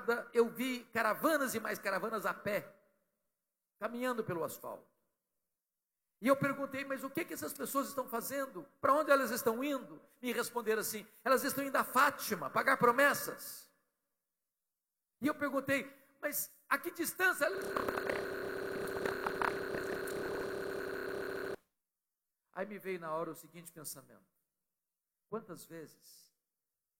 estrada, eu vi caravanas e mais caravanas a pé, caminhando pelo asfalto. E eu perguntei, mas o que essas pessoas estão fazendo? Para onde elas estão indo? Me responderam assim, elas estão indo a Fátima, pagar promessas. E eu perguntei, mas a que distância? Aí me veio na hora o seguinte pensamento: quantas vezes